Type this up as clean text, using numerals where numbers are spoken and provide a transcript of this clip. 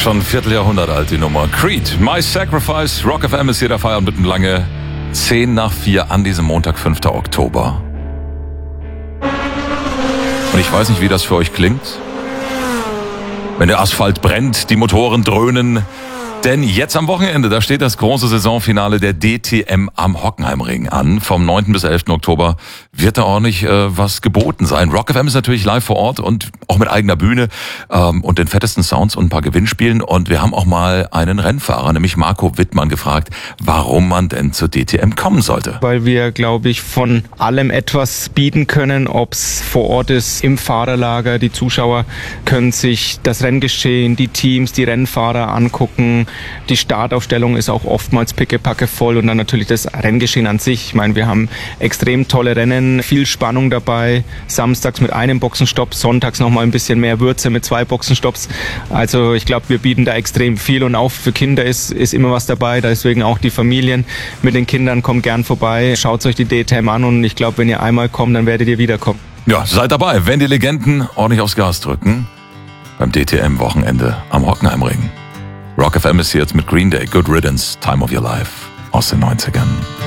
Schon ein Vierteljahrhundert alt, die Nummer. Creed, My Sacrifice, Rock FM ist hier der Feierabend mit lange 4:10 an diesem Montag, 5. Oktober. Und ich weiß nicht, wie das für euch klingt. Wenn der Asphalt brennt, die Motoren dröhnen. Denn jetzt am Wochenende, da steht das große Saisonfinale der DTM am Hockenheimring an. Vom 9. bis 11. Oktober wird da ordentlich was geboten sein. Rock FM ist natürlich live vor Ort und auch mit eigener Bühne und den fettesten Sounds und ein paar Gewinnspielen. Und wir haben auch mal einen Rennfahrer, nämlich Marco Wittmann, gefragt, warum man denn zur DTM kommen sollte. Weil wir, glaube ich, von allem etwas bieten können, ob es vor Ort ist, im Fahrerlager. Die Zuschauer können sich das Renngeschehen, die Teams, die Rennfahrer angucken. Die Startaufstellung ist auch oftmals pickepacke voll und dann natürlich das Renngeschehen an sich. Ich meine, wir haben extrem tolle Rennen, viel Spannung dabei. Samstags mit einem Boxenstopp, sonntags nochmal ein bisschen mehr Würze mit 2 Boxenstopps. Also ich glaube, wir bieten da extrem viel und auch für Kinder ist immer was dabei. Deswegen auch die Familien mit den Kindern, kommt gern vorbei. Schaut euch die DTM an und ich glaube, wenn ihr einmal kommt, dann werdet ihr wiederkommen. Ja, seid dabei, wenn die Legenden ordentlich aufs Gas drücken. Beim DTM-Wochenende am Hockenheimring. Rock FM ist hier jetzt mit Green Day, Good Riddance, Time of Your Life aus den 90ern.